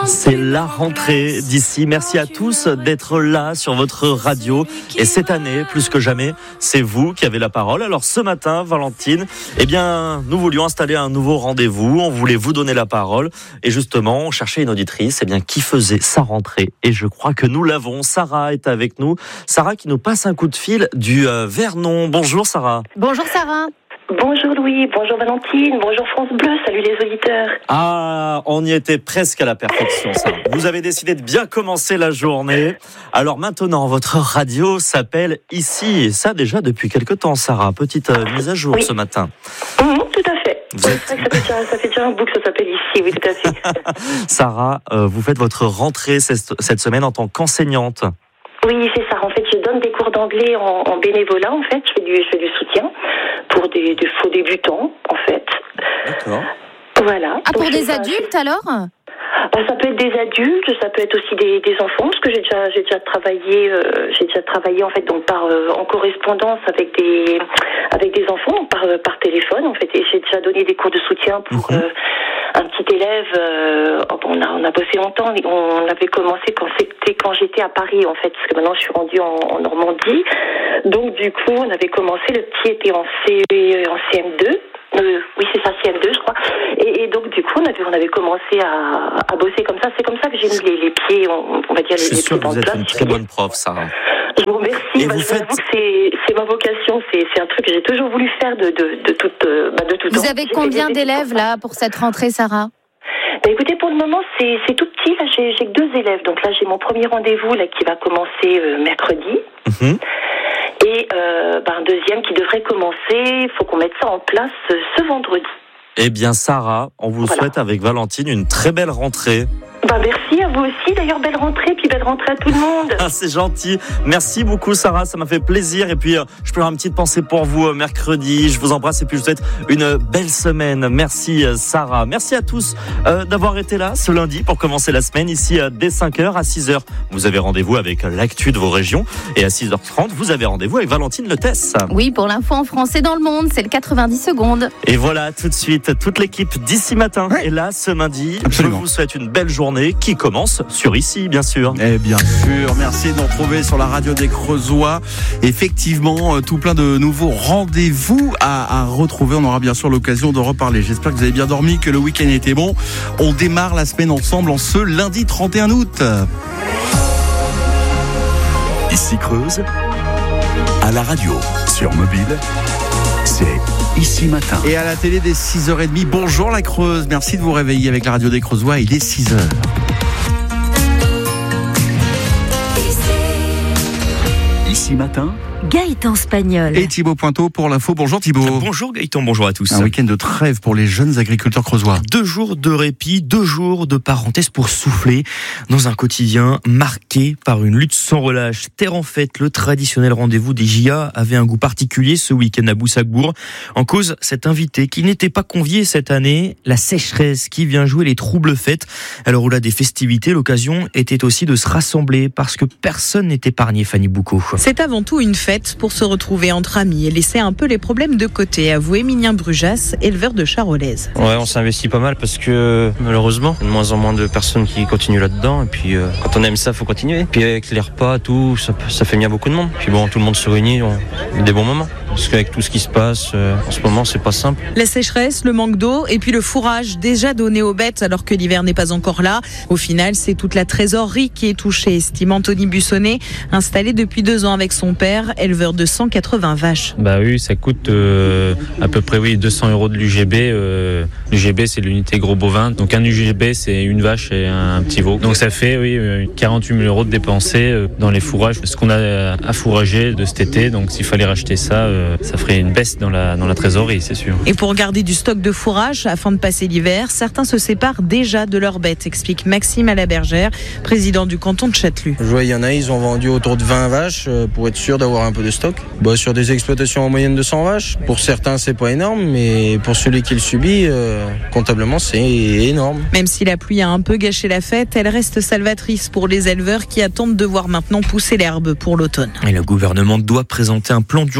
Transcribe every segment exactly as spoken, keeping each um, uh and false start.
C'est la rentrée d'ici. Merci à tous d'être là sur votre radio. Et cette année, plus que jamais, c'est vous qui avez la parole. Alors ce matin, Valentine, eh bien, nous voulions installer un nouveau rendez-vous. On voulait vous donner la parole. Et justement, on cherchait une auditrice, eh bien, qui faisait sa rentrée. Et je crois que nous l'avons. Sarah est avec nous. Sarah qui nous passe un coup de fil du euh, Vernon. Bonjour Sarah. Bonjour Sarah. Bonjour Louis, bonjour Valentine, bonjour France Bleu, salut les auditeurs. Ah, on y était presque à la perfection, ça. Vous avez décidé de bien commencer la journée. Alors maintenant, votre radio s'appelle Ici, et ça déjà depuis quelque temps, Sarah. Petite euh, mise à jour oui. ce matin. Mmh, tout à fait. Vous oui, êtes... c'est vrai que ça, fait déjà, ça fait déjà un bout que ça s'appelle Ici, oui, tout à fait. Sarah, euh, vous faites votre rentrée cette semaine en tant qu'enseignante. Oui, c'est ça. En fait, je donne des cours d'anglais en, en bénévolat, en fait. Je fais du, je fais du soutien pour des, des faux débutants, en fait. D'accord. Voilà. Ah, pour Donc, des ça, adultes alors ? Bah, ça peut être des adultes, ça peut être aussi des, des enfants, parce que j'ai déjà, j'ai déjà travaillé, euh, j'ai déjà travaillé en fait donc par euh, en correspondance avec des, avec des enfants par euh, par téléphone en fait, et j'ai déjà donné des cours de soutien pour mm-hmm. euh, un petit élève. Euh, on a on a bossé longtemps, on avait commencé quand c'était quand j'étais à Paris en fait, parce que maintenant je suis rendue en, en Normandie. Donc du coup, on avait commencé, le petit était en C en C M deux. Euh, oui, c'est ça, C M deux, je crois. Et, et donc, du coup, on avait, on avait commencé à, à bosser comme ça. C'est comme ça que j'ai mis les, les pieds, on, on va dire, les, les pieds en place. Je suis sûr que vous êtes une très bonne prof, Sarah. Je vous remercie. Et bah, vous je faites... vous avoue que c'est, c'est ma vocation. C'est, c'est un truc que j'ai toujours voulu faire de, de, de, toute, bah, de tout temps. Vous avez combien d'élèves, là, pour cette rentrée, Sarah ? Bah, écoutez, pour le moment, c'est, c'est tout petit. Là, j'ai, j'ai que deux élèves. Donc là, j'ai mon premier rendez-vous là, qui va commencer euh, mercredi. Mm-hmm. Et euh, bah, un deuxième qui devrait commencer. Il faut qu'on mette ça en place euh, ce vendredi. Eh bien, Sarah, on vous voilà. souhaite avec Valentine une très belle rentrée. Bah merci à vous aussi, d'ailleurs belle rentrée, puis belle rentrée à tout le monde. Ah, c'est gentil, merci beaucoup Sarah, ça m'a fait plaisir. Et puis euh, je peux avoir une petite pensée pour vous euh, mercredi. Je vous embrasse et puis je vous souhaite une belle semaine. Merci euh, Sarah, merci à tous euh, d'avoir été là ce lundi pour commencer la semaine ici euh, dès cinq heures. À six heures, vous avez rendez-vous avec l'actu de vos régions, et à six heures trente, vous avez rendez-vous avec Valentine Letesse. Oui, pour l'info en français dans le monde, c'est le quatre-vingt-dix secondes. Et voilà, tout de suite, toute l'équipe d'Ici Matin ouais. est là ce lundi. Absolument. Je vous souhaite une belle journée qui commence sur Ici, bien sûr. Et bien sûr, merci de nous retrouver sur la radio des Creusois. Effectivement, tout plein de nouveaux rendez-vous à, à retrouver. On aura bien sûr l'occasion de reparler. J'espère que vous avez bien dormi, que le week-end était bon. On démarre la semaine ensemble en ce lundi trente et un août. Ici Creuse, à la radio, sur mobile, c'est Ici Matin. Et à la télé dès six heures trente, bonjour la Creuse. Merci de vous réveiller avec la radio des Creusois. Il est six heures. Ici Matin, Gaëtan Spagnol. Et Thibaut Pointeau pour l'info. Bonjour Thibaut. Bonjour Gaëtan, bonjour à tous. Un week-end de trêve pour les jeunes agriculteurs creusois. Deux jours de répit, deux jours de parenthèse pour souffler dans un quotidien marqué par une lutte sans relâche. Terre en fête, le traditionnel rendez-vous des J A avait un goût particulier ce week-end à Boussac-Bourg. En cause, cet invité qui n'était pas convié cette année, la sécheresse qui vient jouer les troubles fêtes. Alors au-delà des festivités, l'occasion était aussi de se rassembler parce que personne n'est épargné, Fanny Boucaud. C'est avant tout une fête pour se retrouver entre amis et laisser un peu les problèmes de côté, avoue Émilien Brujas, éleveur de charolaises. Ouais, on s'investit pas mal parce que malheureusement, il y a de moins en moins de personnes qui continuent là-dedans. Et puis euh, quand on aime ça, faut continuer. Puis avec les repas, tout, ça, ça fait bien beaucoup de monde. Puis bon, tout le monde se réunit, on a des bons moments. Parce qu'avec tout ce qui se passe, euh, en ce moment, c'est pas simple. La sécheresse, le manque d'eau et puis le fourrage déjà donné aux bêtes alors que l'hiver n'est pas encore là. Au final, c'est toute la trésorerie qui est touchée, estime Anthony Bussonnet, installé depuis deux ans avec son père, éleveur de cent quatre-vingts vaches. Bah oui, ça coûte euh, à peu près oui deux cents euros de l'U G B. Euh, L'U G B, c'est l'unité gros bovin. Donc un U G B, c'est une vache et un petit veau. Donc ça fait oui quarante-huit mille euros de dépensés dans les fourrages. Ce qu'on a à fourrager de cet été. Donc s'il fallait racheter ça, euh, ça ferait une baisse dans la, dans la trésorerie, c'est sûr. Et pour garder du stock de fourrage afin de passer l'hiver, certains se séparent déjà de leurs bêtes, explique Maxime Alabergère, président du canton de Châtelus. Je vois, il y en a, ils ont vendu autour de vingt vaches pour être sûr d'avoir un peu de stock. Bah, sur des exploitations en moyenne de cent vaches. Pour certains, c'est pas énorme, mais pour celui qui le subit, euh, comptablement, c'est énorme. Même si la pluie a un peu gâché la fête, elle reste salvatrice pour les éleveurs qui attendent de voir maintenant pousser l'herbe pour l'automne. Et le gouvernement doit présenter un plan d'urgence pour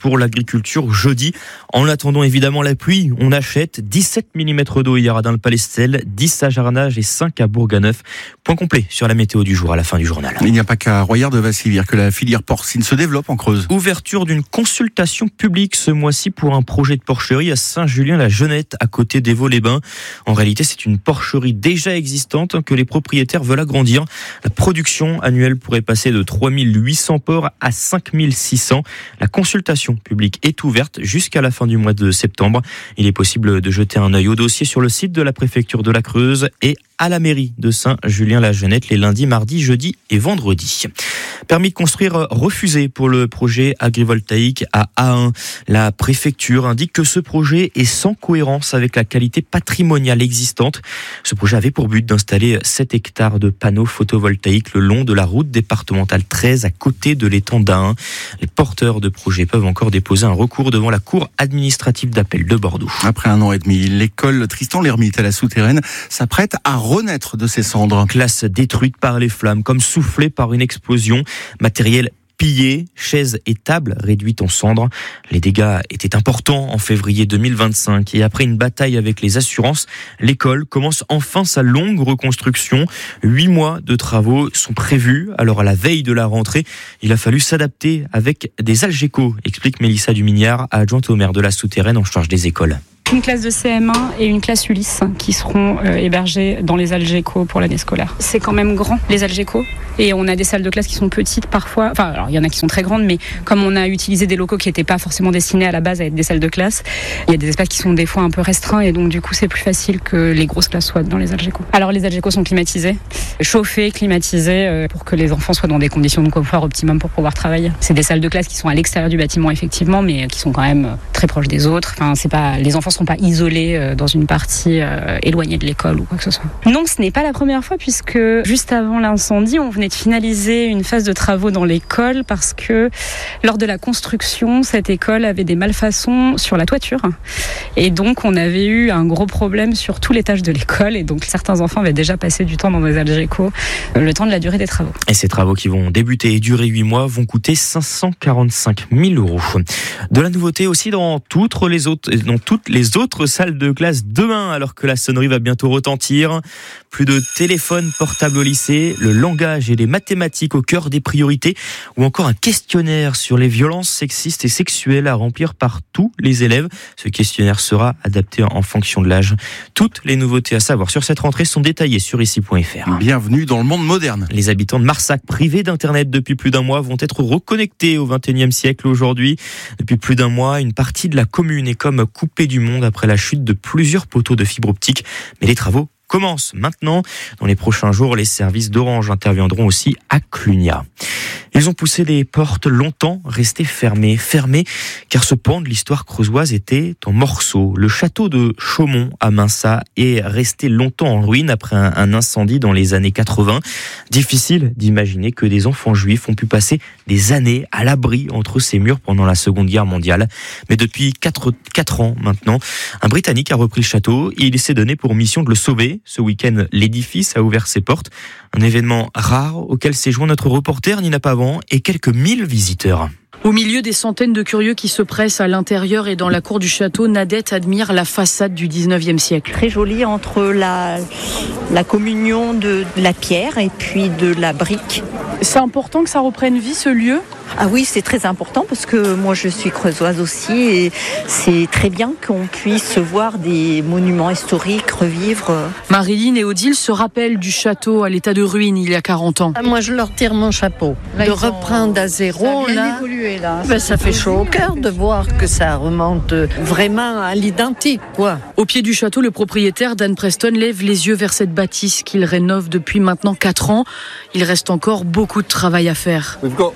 pour l'agriculture jeudi. En attendant évidemment la pluie, on achète dix-sept millimètres d'eau hier à Dun-le-Palestel, dix à Jarnages et cinq à Bourganeuf. Point complet sur la météo du jour à la fin du journal. Il n'y a pas qu'à Royard de Vassivire que la filière porcine se développe en Creuse. Ouverture d'une consultation publique ce mois-ci pour un projet de porcherie à Saint-Julien-la-Genette à côté d'Évaux-les-Bains. En réalité, c'est une porcherie déjà existante que les propriétaires veulent agrandir. La production annuelle pourrait passer de trois mille huit cents porcs à cinq mille six cents. La consultation publique est ouverte jusqu'à la fin du mois de septembre. Il est possible de jeter un œil au dossier sur le site de la préfecture de la Creuse et à la mairie de Saint-Julien-la-Genette les lundis, mardis, jeudis et vendredis. Permis de construire refusé pour le projet agrivoltaïque à A un. La préfecture indique que ce projet est sans cohérence avec la qualité patrimoniale existante. Ce projet avait pour but d'installer sept hectares de panneaux photovoltaïques le long de la route départementale treize à côté de l'étang d'A un. Les porteurs de projets peuvent encore déposer un recours devant la cour administrative d'appel de Bordeaux. Après un an et demi, l'école Tristan l'Hermite à la Souterraine s'apprête à renaître de ses cendres. Classe détruite par les flammes, comme soufflée par une explosion. Matériel pillé, chaises et tables réduites en cendres. Les dégâts étaient importants en février deux mille vingt-cinq et après une bataille avec les assurances, l'école commence enfin sa longue reconstruction. Huit mois de travaux sont prévus. Alors à la veille de la rentrée, il a fallu s'adapter avec des Algeco, explique Mélissa Dumignard, adjointe au maire de la Souterraine en charge des écoles. Une classe de C M un et une classe Ulysse qui seront euh, hébergées dans les Algeco pour l'année scolaire. C'est quand même grand, les Algeco, et on a des salles de classe qui sont petites parfois. Enfin, alors il y en a qui sont très grandes, mais comme on a utilisé des locaux qui n'étaient pas forcément destinés à la base à être des salles de classe, il y a des espaces qui sont des fois un peu restreints et donc du coup c'est plus facile que les grosses classes soient dans les Algeco. Alors les Algeco sont climatisés, chauffés, climatisés euh, pour que les enfants soient dans des conditions de confort optimum pour pouvoir travailler. C'est des salles de classe qui sont à l'extérieur du bâtiment effectivement, mais qui sont quand même très proches des autres. Enfin, c'est pas, les enfants sont pas isolés dans une partie euh, éloignée de l'école ou quoi que ce soit. Non, ce n'est pas la première fois puisque juste avant l'incendie, on venait de finaliser une phase de travaux dans l'école parce que lors de la construction, cette école avait des malfaçons sur la toiture et donc on avait eu un gros problème sur tout l'étage de l'école et donc certains enfants avaient déjà passé du temps dans des Algeco le temps de la durée des travaux. Et ces travaux qui vont débuter et durer huit mois vont coûter cinq cent quarante-cinq mille euros. De la nouveauté aussi dans toutes les autres, dans toutes les autres salles de classe demain, alors que la sonnerie va bientôt retentir. Plus de téléphones portables au lycée, le langage et les mathématiques au cœur des priorités, ou encore un questionnaire sur les violences sexistes et sexuelles à remplir par tous les élèves. Ce questionnaire sera adapté en fonction de l'âge. Toutes les nouveautés à savoir sur cette rentrée sont détaillées sur ici point f r. Bienvenue dans le monde moderne. Les habitants de Marsac, privés d'internet depuis plus d'un mois, vont être reconnectés au vingt et unième siècle aujourd'hui. Depuis plus d'un mois, une partie de la commune est comme coupée du monde après la chute de plusieurs poteaux de fibre optique. Mais les travaux commencent maintenant. Dans les prochains jours, les services d'Orange interviendront aussi à Clunia. Ils ont poussé les portes longtemps restées fermées, fermées, car ce pan de l'histoire creusoise était en morceaux. Le château de Chaumont à Minsat est resté longtemps en ruine après un, un incendie dans les années quatre-vingts. Difficile d'imaginer que des enfants juifs ont pu passer des années à l'abri entre ces murs pendant la Seconde Guerre mondiale. Mais depuis quatre, quatre ans maintenant, un Britannique a repris le château et il s'est donné pour mission de le sauver. Ce week-end, l'édifice a ouvert ses portes. Un événement rare auquel s'est joint notre reporter Nina Pavant et quelques mille visiteurs. Au milieu des centaines de curieux qui se pressent à l'intérieur et dans la cour du château, Nadette admire la façade du dix-neuvième siècle. Très jolie entre la, la communion de la pierre et puis de la brique. C'est important que ça reprenne vie, ce lieu ? Ah oui, c'est très important parce que moi je suis creusoise aussi et c'est très bien qu'on puisse voir des monuments historiques revivre. Marilyn et Odile se rappellent du château à l'état de ruine il y a quarante ans. Moi je leur tire mon chapeau. Là, de reprendre à zéro, ça, là, évolué, là. Ben, ça fait chaud au cœur de voir que ça remonte vraiment à l'identique, quoi. Au pied du château, le propriétaire Dan Preston lève les yeux vers cette bâtisse qu'il rénove depuis maintenant quatre ans. Il reste encore beaucoup de travail à faire.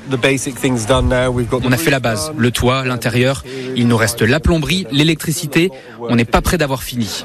On a fait la base, le toit, l'intérieur. Il nous reste la plomberie, l'électricité. On n'est pas près d'avoir fini.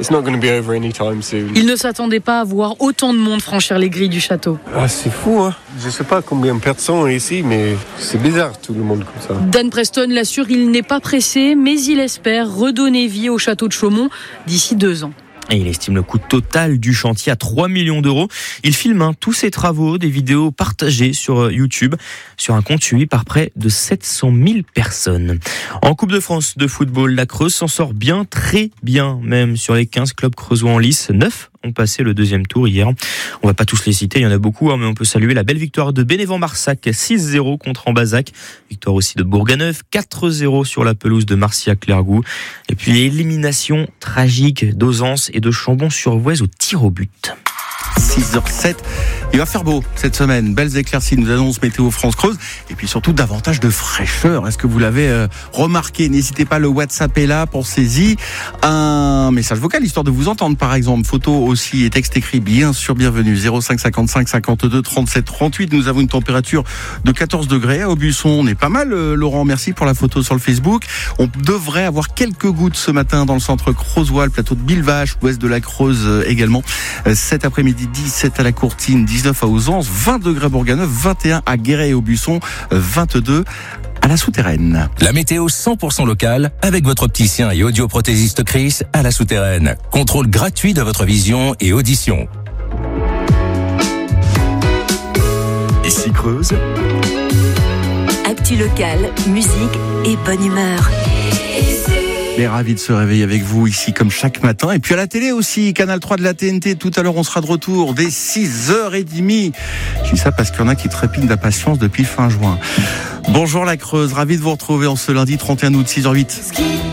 Il ne s'attendait pas à voir autant de monde franchir les grilles du château. Ah, c'est fou, hein. Je ne sais pas combien de personnes ici, mais c'est bizarre tout le monde comme ça. Dan Preston l'assure, il n'est pas pressé, mais il espère redonner vie au château de Chaumont d'ici deux ans. Et il estime le coût total du chantier à trois millions d'euros. Il filme hein, tous ses travaux, des vidéos partagées sur YouTube, sur un compte suivi par près de sept cent mille personnes. En Coupe de France de football, la Creuse s'en sort bien, très bien même. Sur les quinze clubs creusois en lice, neuf ont passé le deuxième tour hier. On va pas tous les citer, il y en a beaucoup, hein, mais on peut saluer la belle victoire de Bénévent-Marsac, six zéro contre Ambazac. Victoire aussi de Bourganeuf, quatre zéro sur la pelouse de Marciac-Clergoux. Et puis élimination tragique d'Auzance et de Chambon-sur-Voueize au tir au but. six heures sept. Il va faire beau cette semaine. Belles éclaircies, nous annonce Météo France Creuse. Et puis surtout, davantage de fraîcheur. Est-ce que vous l'avez euh, remarqué? N'hésitez pas, le WhatsApp est là pour saisir un message vocal, histoire de vous entendre, par exemple. Photo aussi et texte écrit, bien sûr, bienvenue. zéro cinq cinquante-cinq cinquante-deux trente-sept trente-huit. Nous avons une température de quatorze degrés à Aubusson. On est pas mal, euh, Laurent. Merci pour la photo sur le Facebook. On devrait avoir quelques gouttes ce matin dans le centre creusois, le plateau de Billevache, ouest de la Creuse euh, également. Euh, cet après-midi, dix-sept à la Courtine, dix-neuf à Auzance, vingt degrés à Bourganeuf, vingt et un à Guéret et Aubusson, vingt-deux à la Souterraine. La météo cent pour cent locale avec votre opticien et audioprothésiste Chris à la Souterraine. Contrôle gratuit de votre vision et audition. Ici Creuse. Actu locale, musique et bonne humeur. Mais ravi de se réveiller avec vous ici comme chaque matin. Et puis à la télé aussi, Canal trois de la T N T. Tout à l'heure, on sera de retour dès six heures trente. Je dis ça parce qu'il y en a qui trépignent d'impatience depuis fin juin. Bonjour la Creuse, ravi de vous retrouver en ce lundi trente et un août, six heures huit.